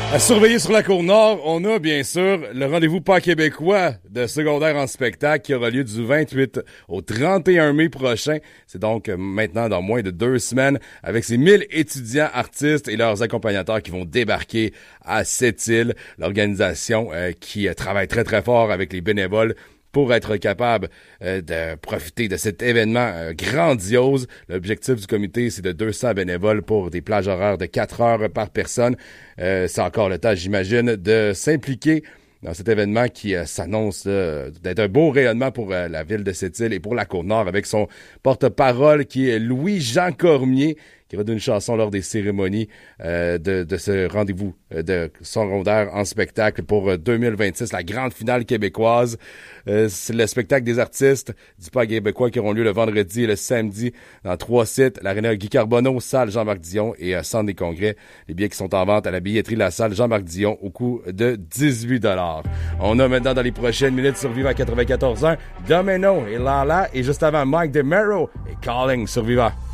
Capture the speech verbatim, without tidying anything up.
À surveiller sur la Côte-Nord, on a bien sûr le rendez-vous pas québécois de secondaire en spectacle qui aura lieu du vingt-huit au trente et un mai prochain. C'est donc maintenant dans moins de deux semaines avec ces mille étudiants artistes et leurs accompagnateurs qui vont débarquer à Sept-Îles. L'organisation euh, qui euh, travaille très très fort avec les bénévoles pour être capable euh, de profiter de cet événement euh, grandiose. L'objectif du comité, c'est de deux cents bénévoles pour des plages horaires de quatre heures par personne. Euh, c'est encore le temps, j'imagine, de s'impliquer dans cet événement qui euh, s'annonce euh, d'être un beau rayonnement pour euh, la ville de Sept-Îles et pour la Côte-Nord avec son porte-parole qui est Louis-Jean Cormier, qui va donner une chanson lors des cérémonies euh, de, de ce rendez-vous euh, de secondaire en spectacle pour euh, deux mille vingt-six, la grande finale québécoise. Euh, c'est le spectacle des artistes du Pas québécois qui auront lieu le vendredi et le samedi dans trois sites, l'Aréna Guy Carbonneau, salle Jean-Marc Dion et euh, Centre des congrès. Les billets qui sont en vente à la billetterie de la salle Jean-Marc Dion au coût de dix-huit dollars. On a maintenant dans les prochaines minutes Survivant à quatre-vingt-quatorze ans, Domino et Lala et juste avant Mike DeMero et Calling Survivant.